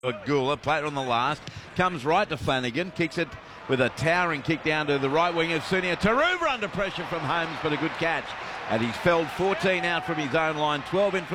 Gula, played on the last, comes right to Flanagan, kicks it with a towering kick down to the right wing of Sunia. Taruva under pressure from Holmes, but a good catch. And he's felled 14 out from his own line, 12 in from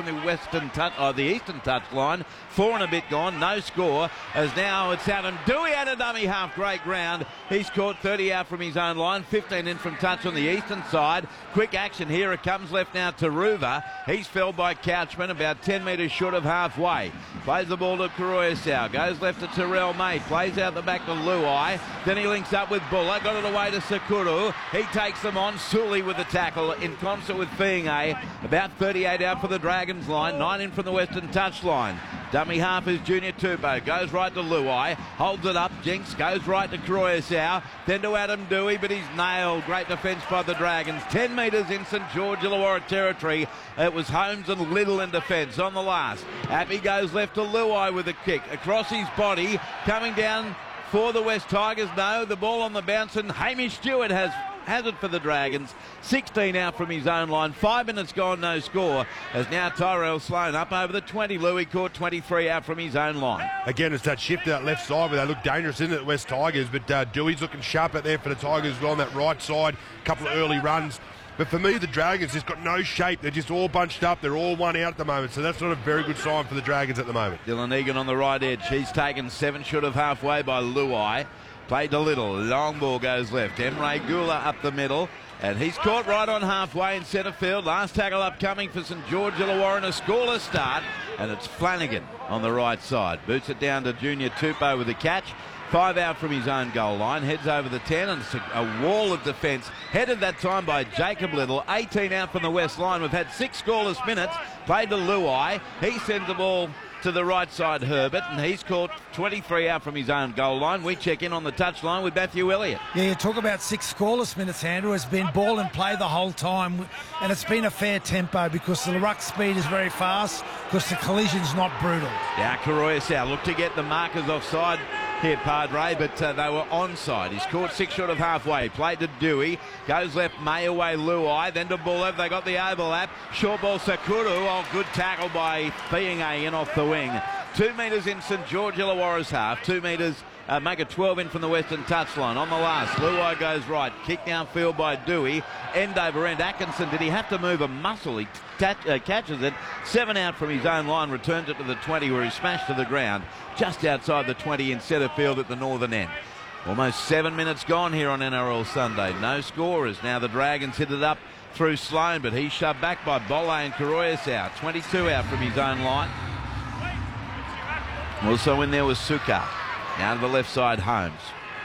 the eastern touch line, 4 and a bit gone, no score. As now it's Adam Dewey at a dummy half, great ground. He's caught 30 out from his own line, 15 in from touch on the eastern side. Quick action here, it comes left now to Taruva. He's felled by Couchman, about 10 metres short of halfway. Plays the ball to Kuroyasau, goes left to Terrell May, plays out the back to Luai. Then he links up with Buller, got it away to Sakuru. He takes them on, Sully with the tackle in concert with Fiinga, about 38 out for the Dragons line, 9 in from the western touch line. Dummy half is Junior Tupou, goes right to Luai, holds it up, Jinx goes right to Kuroyasau, then to Adam Dewey, but he's nailed. Great defence by the Dragons. 10 metres in St George Illawarra territory. It was Holmes and Little in defence on the last. Appy goes left to Luai with a kick across his body, coming down for the West Tigers. No, the ball on the bounce, and Hamish Stewart has it for the Dragons. 16 out from his own line, 5 minutes gone, no score. As now Tyrell Sloan up over the 20. Louis caught 23 out from his own line. Again, it's that shift out left side where they look dangerous, isn't it, West Tigers? But Dewey's looking sharp out there for the Tigers as well on that right side. A couple of early runs. But for me, the Dragons just got no shape. They're just all bunched up. They're all one out at the moment. So that's not a very good sign for the Dragons at the moment. Dylan Egan on the right edge. He's taken 7 short of halfway by Luai. Played to Little. Long ball goes left. Emre Gula up the middle. And he's caught right on halfway in centre field. Last tackle upcoming for St George Illawarra, a scoreless start. And it's Flanagan on the right side. Boots it down to Junior Tupou with a catch. 5 out from his own goal line. Heads over the 10, and it's a wall of defence. Headed that time by Jacob Little. 18 out from the west line. We've had 6 scoreless minutes. Played to Luai. He sends the ball to the right side, Herbert, and he's caught 23 out from his own goal line. We check in on the touch line with Matthew Elliott. Yeah, you talk about 6 scoreless minutes, Andrew. It's been ball and play the whole time, and it's been a fair tempo because the ruck speed is very fast because the collision's not brutal. Now Kuroyasau looked to get the markers offside here, Padre, but they were onside. He's caught 6 short of halfway. Played to Dewey. Goes left, May away, Luai. Then to Bullev. They got the overlap. Short ball, Sakuru. Oh, good tackle by Fiinga in off the wing. 2 metres in St George Illawarra's half. 2 metres, make it 12 in from the western touchline. On the last, Luai goes right. Kick downfield by Dewey. End over end. Atkinson, did he have to move a muscle? He catches it. 7 out from his own line. Returns it to the 20 where he smashed to the ground. Just outside the 20 in centre field at the northern end. Almost 7 minutes gone here on NRL Sunday. No scorers. Now the Dragons hit it up through Sloan, but he's shoved back by Bolle and Kuroyasau. 22 out from his own line. Also in there was Sukkar. Now to the left side, Holmes.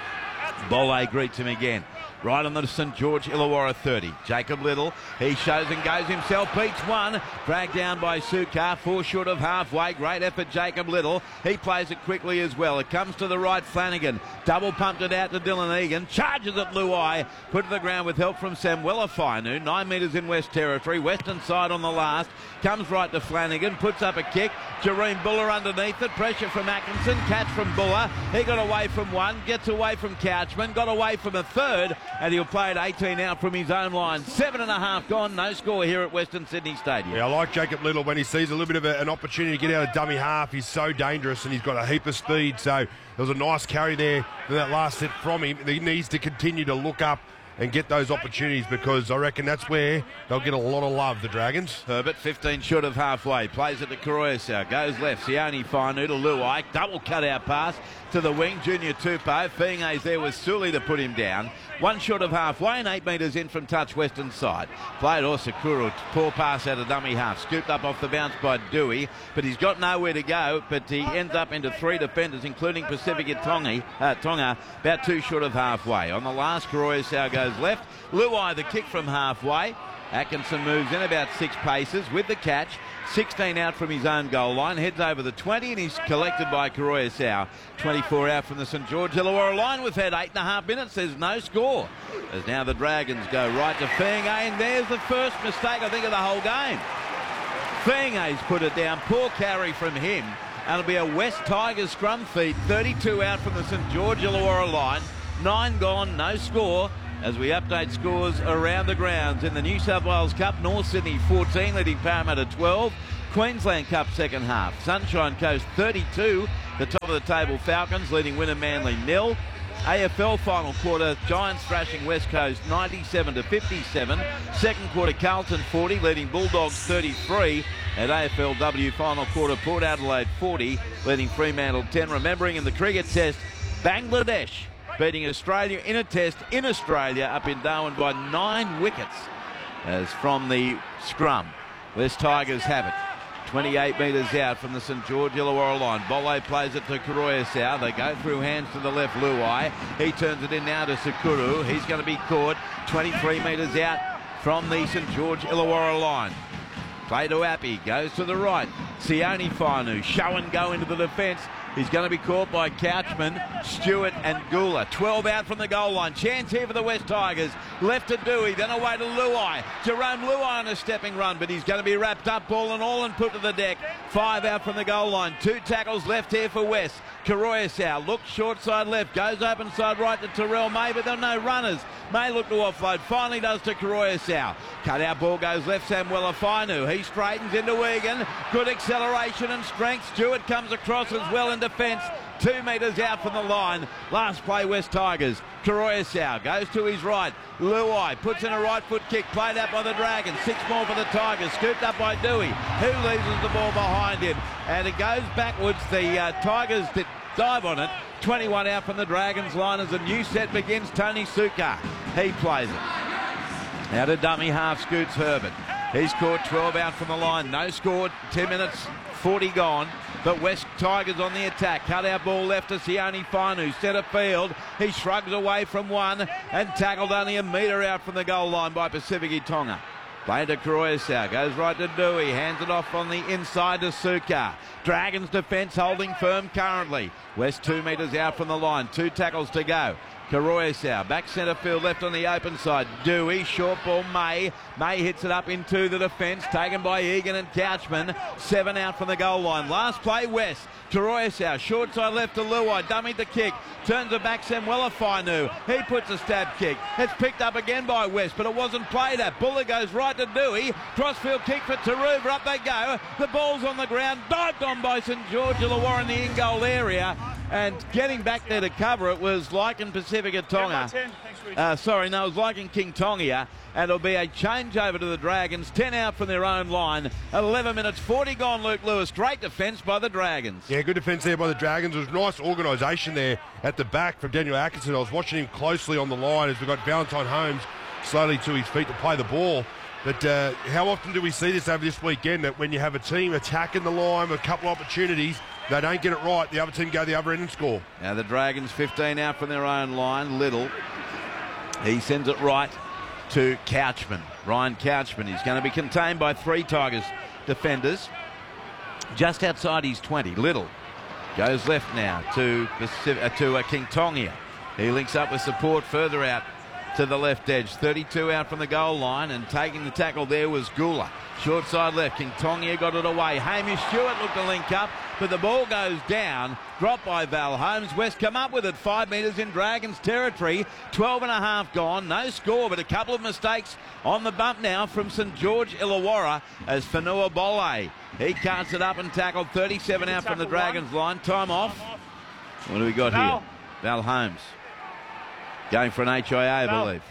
Bolle greets him again. Right on the St George Illawarra 30. Jacob Little, he shows and goes himself, beats one. Dragged down by Sukkar, 4 short of halfway. Great effort, Jacob Little. He plays it quickly as well. It comes to the right, Flanagan. Double pumped it out to Dylan Egan. Charges at Luai. Put to the ground with help from Samuela Fainu. 9 metres in West Territory. Western side on the last. Comes right to Flanagan. Puts up a kick. Jareen Buller underneath it. Pressure from Atkinson. Catch from Buller. He got away from one. Gets away from Couchman. Got away from a third. And he'll play it 18 out from his own line. 7.5 gone. No score here at Western Sydney Stadium. Yeah, I like Jacob Little when he sees a little bit of an opportunity to get out of dummy half. He's so dangerous and he's got a heap of speed. So there was a nice carry there in that last set from him. He needs to continue to look up and get those opportunities because I reckon that's where they'll get a lot of love, the Dragons. Herbert, 15 short of halfway. Plays it to Kuroyasau. Goes left. Sione Fainu to Luai. Double cut-out pass to the wing. Junior Tupou. Fiinga's there with Sully to put him down. 1 short of halfway and 8 metres in from touch western side. Played Osakuru. Poor pass out of dummy half. Scooped up off the bounce by Dewey, but he's got nowhere to go. But he ends up into 3 defenders, including Pacifica Tonga, about 2 short of halfway. On the last, Kuroyasau goes left. Luai the kick from halfway. Atkinson moves in about 6 paces with the catch. 16 out from his own goal line. Heads over the 20 and he's collected by Kuroyasau. 24 out from the St George Illawarra line. We've had 8.5 minutes. There's no score. As now the Dragons go right to Fiinga, and there's the first mistake, I think, of the whole game. Fiinga's put it down. Poor carry from him. And it'll be a West Tigers scrum feed. 32 out from the St George Illawarra line. 9 gone, no score. As we update scores around the grounds in the New South Wales Cup, North Sydney 14 leading Parramatta 12, Queensland Cup second half, Sunshine Coast 32, The top of the table, Falcons leading Winner Manly 0. AFL final quarter, Giants thrashing West Coast 97-57. Second quarter, Carlton 40, leading Bulldogs 33. At AFLW final quarter, Port Adelaide 40, leading Fremantle 10. Remembering in the cricket test, Bangladesh beating Australia in a test in Australia up in Darwin by 9 wickets as from the scrum. West Tigers have it. 28 metres out from the St George Illawarra line. Bolle plays it to Kuroyasau. They go through hands to the left, Luai. He turns it in now to Sakuru. He's going to be caught 23 metres out from the St George Illawarra line. Play to Appy, goes to the right. Sione Fainu, show and go into the defence. He's going to be caught by Couchman, Stewart and Gula. 12 out from the goal line. Chance here for the West Tigers. Left to Dewey, then away to Luai. Jerome Luai on a stepping run, but he's going to be wrapped up, ball and all, and put to the deck. 5 out from the goal line. 2 tackles left here for West. Kuroyasau looks short side left, goes open side right to Terrell May, but there are no runners. May look to offload, finally does to Kuroyasau. Cut out ball goes left, Samuela Fainu. He straightens into Egan. Good acceleration and strength. Stewart comes across as well in defence. 2 metres out from the line. Last play, West Tigers. Kuroyasau goes to his right. Luai puts in a right foot kick, played out by the Dragons. 6 more for the Tigers, scooped up by Dewey, who leaves the ball behind him. And it goes backwards. The Tigers did dive on it. 21 out from the Dragons line as a new set begins. Tony Suka, he plays it. Out of dummy half, scoots Herbert. He's caught 12 out from the line. No score, 10 minutes, 40 gone. But West Tigers on the attack. Cut out ball left to Sione Fainu. Centre field. He shrugs away from one and tackled only a metre out from the goal line by Pacific Tonga. Play to Kuroyasau. Goes right to Dewey. Hands it off on the inside to Suka. Dragons defence holding firm currently. West 2 metres out from the line. 2 tackles to go. Kuroyasau back centre field left on the open side. Dewey, short ball May. May hits it up into the defence, taken by Egan and Couchman. 7 out from the goal line. Last play West. Kuroyasau, short side left to Luai, dummied the kick, turns it back Samuela Fainu. He puts a stab kick. It's picked up again by West, but it wasn't played at. Buller goes right to Dewey. Crossfield kick for Taruva. Up they go. The ball's on the ground, dived on by St George Illawarra in the in-goal area. And getting back there to cover it was Lycan Pacifica Tonga. It was Lycan King Tonga. And it'll be a change over to the Dragons. 10 out from their own line. 11 minutes, 40 gone, Luke Lewis. Great defence by the Dragons. Yeah, good defence there by the Dragons. It was nice organisation there at the back from Daniel Atkinson. I was watching him closely on the line as we got Valentine Holmes slowly to his feet to play the ball. But how often do we see this over this weekend, that when you have a team attacking the line with a couple of opportunities, they don't get it right, the other team go the other end and score. Now the Dragons 15 out from their own line. Little, he sends it right to Couchman. Ryan Couchman. He's going to be contained by 3 Tigers defenders. Just outside his 20. Little goes left now to King Tonga. He links up with support further out to the left edge. 32 out from the goal line, and taking the tackle there was Gula. Short side left, King Tonga got it away. Hamish Stewart looked to link up, but the ball goes down. Dropped by Val Holmes. West come up with it 5 metres in Dragons territory. 12 and a half gone. No score, but a couple of mistakes on the bump now from St George Illawarra as Fanua Bolle. He carts it up and tackled. 37 out from the Dragons line. Time off. What do we got here? Val Holmes. Going for an HIA, I believe.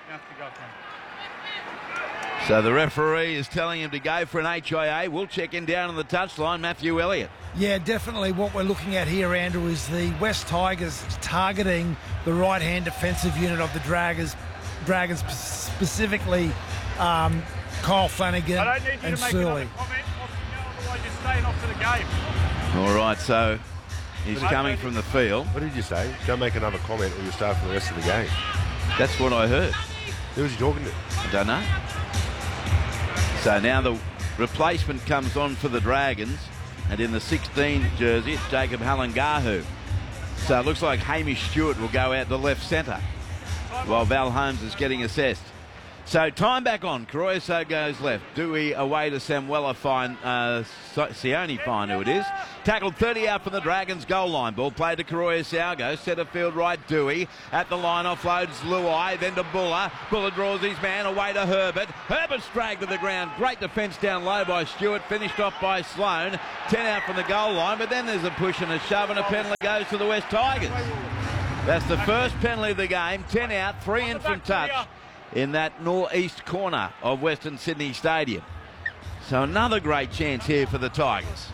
So the referee is telling him to go for an HIA. We'll check in down on the touchline. Matthew Elliott. Yeah, definitely what we're looking at here, Andrew, is the West Tigers targeting the right-hand defensive unit of the Dragons, specifically Kyle Flanagan and Surley. I don't need you to make another comment, otherwise you're staying off to the game. All right, so he's coming from the field. What did you say? Don't make another comment or you'll start for the rest of the game. That's what I heard. Who was he talking to? I don't know. So now the replacement comes on for the Dragons, and in the 16 jersey it's Jacob Halangahu. So it looks like Hamish Stewart will go out to left centre while Val Holmes is getting assessed. So time back on. Caroyso goes left. Dewey away to Samuela Fine. Sione Fine, who it is. Tackled 30 out from the Dragons goal line. Ball played to Caroyso. Goes centre field right. Dewey at the line offloads Luai. Then to Buller. Buller draws his man away to Herbert. Herbert's dragged to the ground. Great defence down low by Stewart. Finished off by Sloane. 10 out from the goal line. But then there's a push and a shove, and a penalty goes to the West Tigers. That's the first penalty of the game. 10 out, 3 in from touch in that northeast corner of Western Sydney Stadium. So another great chance here for the Tigers.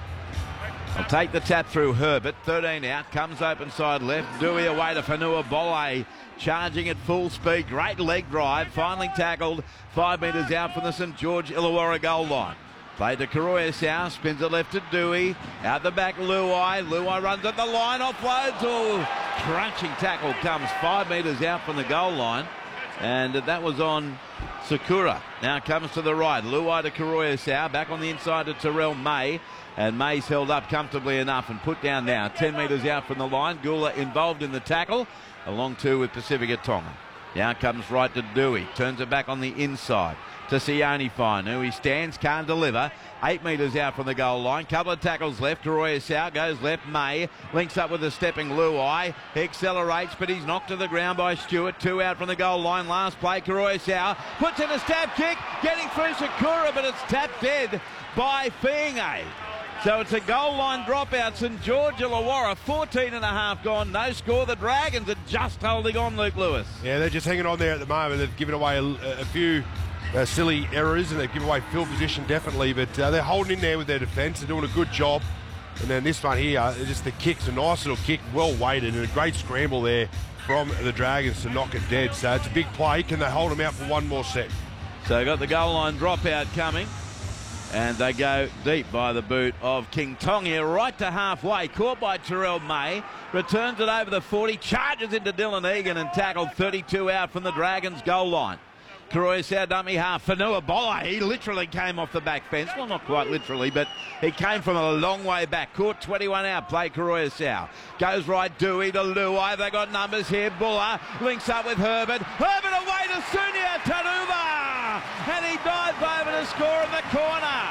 I'll take the tap through Herbert. 13 out, comes open side left. Dewey away to Fanua Bolle, charging at full speed. Great leg drive, finally tackled 5 metres out from the St George Illawarra goal line. Played to Caroyso, spins it left to Dewey. Out the back, Luai. Luai runs at the line, offloads. Oh, crunching tackle comes 5 metres out from the goal line. And that was on Sakura. Now comes to the right. Luai to Caroyso. Back on the inside to Terrell May. And May's held up comfortably enough and put down now. 10 metres out from the line. Gula involved in the tackle. Along two with Pacifica Tonga. Now comes right to Dewey. Turns it back on the inside to Sione Fine, who he stands, can't deliver. 8 metres out from the goal line. Couple of tackles left. Caroyso goes left. May links up with a stepping Luai. He accelerates, but he's knocked to the ground by Stewart. 2 out from the goal line. Last play, Caroyso puts in a stab kick, getting through Sakura, but it's tapped dead by Fiinge. So it's a goal line dropout. St George Illawarra, 14 and a half gone, no score. The Dragons are just holding on, Luke Lewis. Yeah, they're just hanging on there at the moment. They've given away a few silly errors, and they've given away field position definitely, but they're holding in there with their defence. They're doing a good job. And then this one here, just the kick's a nice little kick, well weighted, and a great scramble there from the Dragons to knock it dead. So it's a big play. Can they hold them out for one more set? So they've got the goal line dropout coming. And they go deep by the boot of King Tonga, right to halfway. Caught by Terrell May. Returns it over the 40. Charges into Dylan Egan and tackled 32 out from the Dragons goal line. Caroyso dummy half. Fanua Bolle, he literally came off the back fence. Well, not quite literally, but he came from a long way back. Caught 21 out. Play Caroyso. Goes right Dewey to Luai. They got numbers here. Buller links up with Herbert. Herbert away to Sunia Taruva. And he dives over to score in the corner.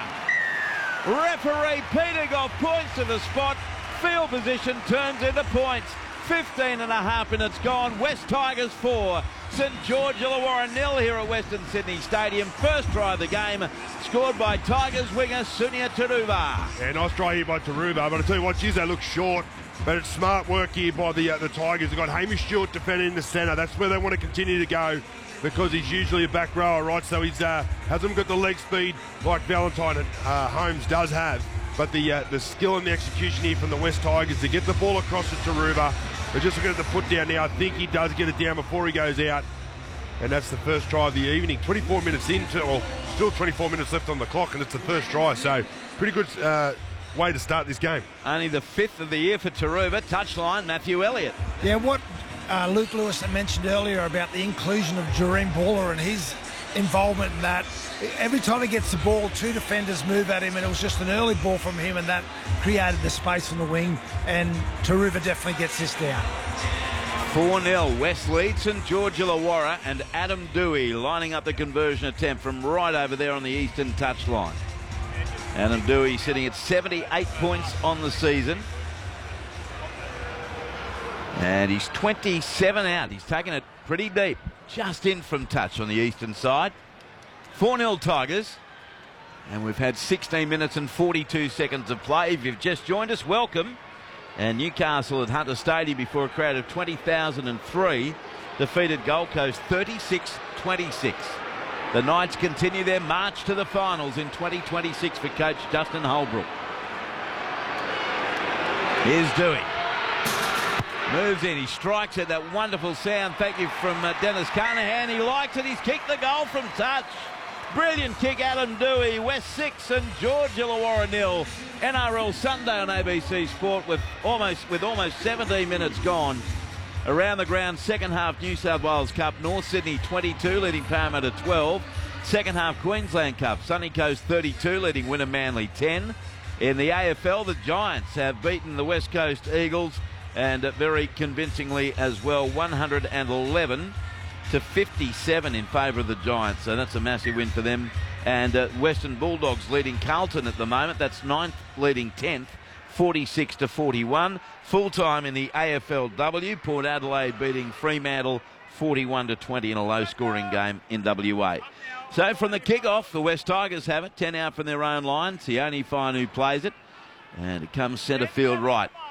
Referee Peter Goff points to the spot. Field position turns into points. 15 and a half minutes gone. West Tigers 4. St George Illawarra 0 here at Western Sydney Stadium. First try of the game scored by Tigers winger Sunia Taruva. Yeah, nice try here by Taruva, but I tell you what, geez, they look short. But it's smart work here by the Tigers. They've got Hamish Stewart defending in the centre. That's where they want to continue to go, because he's usually a back rower, right? So he hasn't got the leg speed like Valentine and Holmes does have. But the skill and the execution here from the West Tigers to get the ball across to Taruva. They're just looking at the put down now. I think he does get it down before he goes out. And that's the first try of the evening. 24 minutes into, well, still 24 minutes left on the clock, and it's the first try. So pretty good way to start this game. Only the 5th of the year for Taruva. Touchline, Matthew Elliott. Yeah, what Luke Lewis mentioned earlier about the inclusion of Jareem Buller and his involvement in that. Every time he gets the ball, 2 defenders move at him, and it was just an early ball from him, and that created the space on the wing, and Taruva definitely gets this down. 4-0, West leads St George Illawarra, and Adam Dewey lining up the conversion attempt from right over there on the eastern touchline. Adam Dewey sitting at 78 points on the season. And he's 27 out. He's taken it pretty deep. Just in from touch on the eastern side. 4-0 Tigers. And we've had 16 minutes and 42 seconds of play. If you've just joined us, welcome. And Newcastle at Hunter Stadium before a crowd of 20,003 defeated Gold Coast 36-26. The Knights continue their march to the finals in 2026 for coach Justin Holbrook. Here's Dewey. Moves in, he strikes it, that wonderful sound, thank you, from Dennis Carnahan. He likes it, he's kicked the goal from touch. Brilliant kick, Adam Dewey. West 6 and George Illawarra 0. NRL Sunday on ABC Sport with almost 17 minutes gone. Around the ground, second half New South Wales Cup, North Sydney 22, leading Parramatta 12. Second half Queensland Cup, Sunny Coast 32, leading Wynnum Manly 10. In the AFL, the Giants have beaten the West Coast Eagles, and very convincingly as well, 111 to 57 in favour of the Giants. So that's a massive win for them. And Western Bulldogs leading Carlton at the moment. That's 9th, leading 10th, 46 to 41. Full time in the AFLW. Port Adelaide beating Fremantle 41 to 20 in a low scoring game in WA. So from the kick-off, the West Tigers have it. 10 out from their own line. Sione Fine who plays it. And it comes centre field right.